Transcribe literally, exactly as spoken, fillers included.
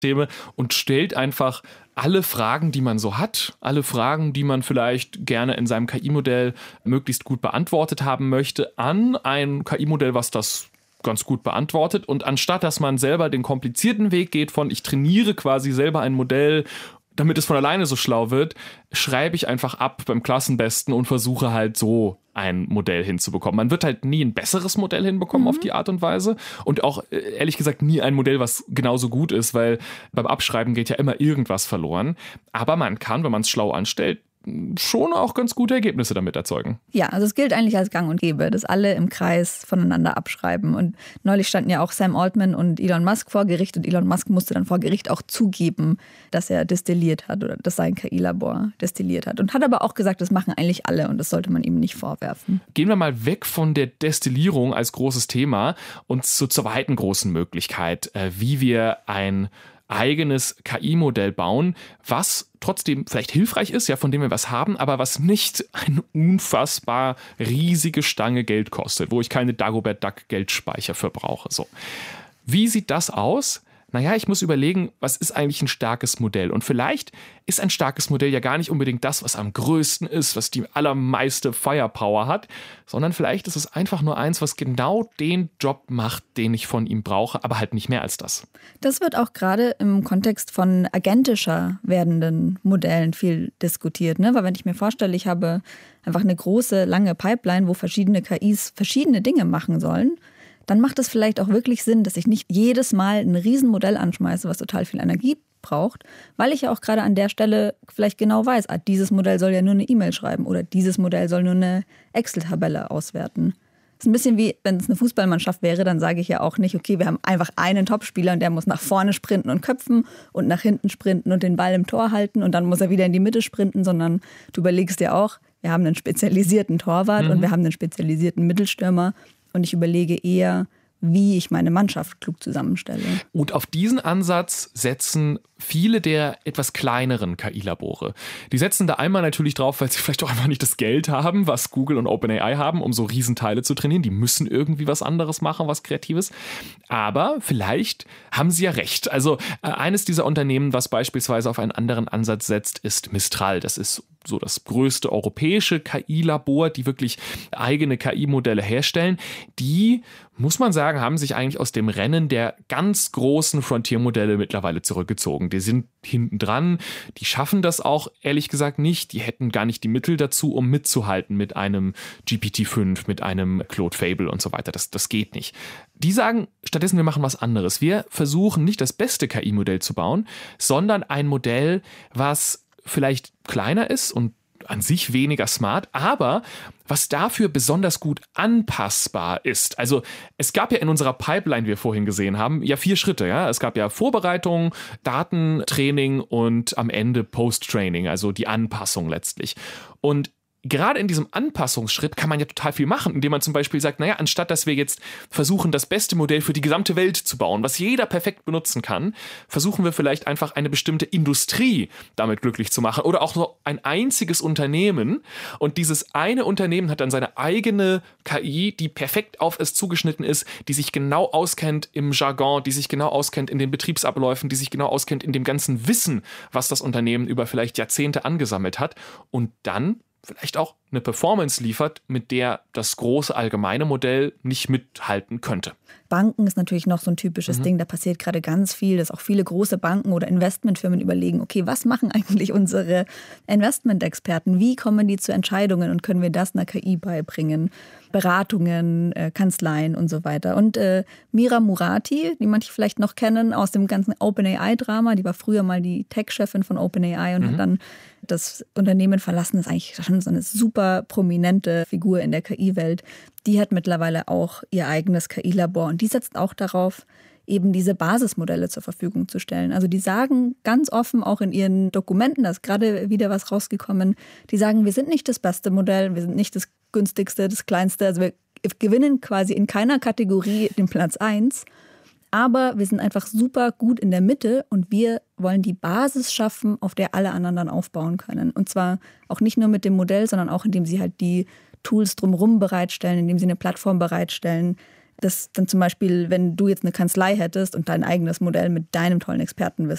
und stellt einfach alle Fragen, die man so hat, alle Fragen, die man vielleicht gerne in seinem K I-Modell möglichst gut beantwortet haben möchte, an ein K I-Modell, was das ganz gut beantwortet. Und anstatt, dass man selber den komplizierten Weg geht von ich trainiere quasi selber ein Modell, damit es von alleine so schlau wird, schreibe ich einfach ab beim Klassenbesten und versuche halt so ein Modell hinzubekommen. Man wird halt nie ein besseres Modell hinbekommen mhm. auf die Art und Weise und auch ehrlich gesagt nie ein Modell, was genauso gut ist, weil beim Abschreiben geht ja immer irgendwas verloren. Aber man kann, wenn man es schlau anstellt, schon auch ganz gute Ergebnisse damit erzeugen. Ja, also es gilt eigentlich als gang und gäbe, dass alle im Kreis voneinander abschreiben. Und neulich standen ja auch Sam Altman und Elon Musk vor Gericht und Elon Musk musste dann vor Gericht auch zugeben, dass er destilliert hat oder dass sein K I-Labor destilliert hat. Und hat aber auch gesagt, das machen eigentlich alle und das sollte man ihm nicht vorwerfen. Gehen wir mal weg von der Destillierung als großes Thema und zur zweiten großen Möglichkeit, wie wir ein eigenes K I-Modell bauen, was trotzdem vielleicht hilfreich ist, ja, von dem wir was haben, aber was nicht eine unfassbar riesige Stange Geld kostet, wo ich keine Dagobert Duck Geldspeicher für brauche. So. Wie sieht das aus? Naja, ich muss überlegen, was ist eigentlich ein starkes Modell? Und vielleicht ist ein starkes Modell ja gar nicht unbedingt das, was am größten ist, was die allermeiste Firepower hat, sondern vielleicht ist es einfach nur eins, was genau den Job macht, den ich von ihm brauche, aber halt nicht mehr als das. Das wird auch gerade im Kontext von agentischer werdenden Modellen viel diskutiert, ne? Weil wenn ich mir vorstelle, ich habe einfach eine große, lange Pipeline, wo verschiedene K Is verschiedene Dinge machen sollen, dann macht es vielleicht auch wirklich Sinn, dass ich nicht jedes Mal ein Riesenmodell anschmeiße, was total viel Energie braucht, weil ich ja auch gerade an der Stelle vielleicht genau weiß, ah, dieses Modell soll ja nur eine E-Mail schreiben oder dieses Modell soll nur eine Excel-Tabelle auswerten. Das ist ein bisschen wie, wenn es eine Fußballmannschaft wäre, dann sage ich ja auch nicht, okay, wir haben einfach einen Topspieler und der muss nach vorne sprinten und köpfen und nach hinten sprinten und den Ball im Tor halten und dann muss er wieder in die Mitte sprinten, sondern du überlegst dir auch, wir haben einen spezialisierten Torwart mhm. und wir haben einen spezialisierten Mittelstürmer. Und ich überlege eher, wie ich meine Mannschaft klug zusammenstelle. Und auf diesen Ansatz setzen viele der etwas kleineren K I-Labore. Die setzen da einmal natürlich drauf, weil sie vielleicht auch einfach nicht das Geld haben, was Google und OpenAI haben, um so Riesenteile zu trainieren. Die müssen irgendwie was anderes machen, was Kreatives. Aber vielleicht haben sie ja recht. Also eines dieser Unternehmen, was beispielsweise auf einen anderen Ansatz setzt, ist Mistral. Das ist so das größte europäische K I-Labor, die wirklich eigene K I-Modelle herstellen. Die, muss man sagen, haben sich eigentlich aus dem Rennen der ganz großen Frontier-Modelle mittlerweile zurückgezogen. Die sind hinten dran, die schaffen das auch ehrlich gesagt nicht. Die hätten gar nicht die Mittel dazu, um mitzuhalten mit einem G P T fünf, mit einem Claude Fable und so weiter. Das, das geht nicht. Die sagen, stattdessen wir machen was anderes. Wir versuchen nicht das beste K I-Modell zu bauen, sondern ein Modell, was vielleicht kleiner ist und an sich weniger smart, aber was dafür besonders gut anpassbar ist. Also es gab ja in unserer Pipeline, die wir vorhin gesehen haben, ja vier Schritte. Ja? Es gab ja Vorbereitung, Datentraining und am Ende Post-Training, also die Anpassung letztlich. Und gerade in diesem Anpassungsschritt kann man ja total viel machen, indem man zum Beispiel sagt, naja, anstatt dass wir jetzt versuchen, das beste Modell für die gesamte Welt zu bauen, was jeder perfekt benutzen kann, versuchen wir vielleicht einfach eine bestimmte Industrie damit glücklich zu machen oder auch so ein einziges Unternehmen. Und dieses eine Unternehmen hat dann seine eigene K I, die perfekt auf es zugeschnitten ist, die sich genau auskennt im Jargon, die sich genau auskennt in den Betriebsabläufen, die sich genau auskennt in dem ganzen Wissen, was das Unternehmen über vielleicht Jahrzehnte angesammelt hat. Und dann vielleicht auch eine Performance liefert, mit der das große allgemeine Modell nicht mithalten könnte. Banken ist natürlich noch so ein typisches mhm. Ding, da passiert gerade ganz viel, dass auch viele große Banken oder Investmentfirmen überlegen, okay, was machen eigentlich unsere Investmentexperten? Wie kommen die zu Entscheidungen und können wir das einer K I beibringen? Beratungen, äh, Kanzleien und so weiter. Und äh, Mira Murati, die manche vielleicht noch kennen aus dem ganzen OpenAI-Drama, die war früher mal die Tech-Chefin von OpenAI und mhm. hat dann das Unternehmen verlassen. Das ist eigentlich schon so eine super prominente Figur in der K I-Welt. Die hat mittlerweile auch ihr eigenes K I-Labor und die setzt auch darauf, eben diese Basismodelle zur Verfügung zu stellen. Also die sagen ganz offen auch in ihren Dokumenten, da ist gerade wieder was rausgekommen, die sagen, wir sind nicht das beste Modell, wir sind nicht das günstigste, das kleinste. Also wir gewinnen quasi in keiner Kategorie den Platz eins, aber wir sind einfach super gut in der Mitte und wir wollen die Basis schaffen, auf der alle anderen dann aufbauen können. Und zwar auch nicht nur mit dem Modell, sondern auch indem sie halt die Tools drumherum bereitstellen, indem sie eine Plattform bereitstellen, dass dann zum Beispiel, wenn du jetzt eine Kanzlei hättest und dein eigenes Modell mit deinem tollen Expertenwissen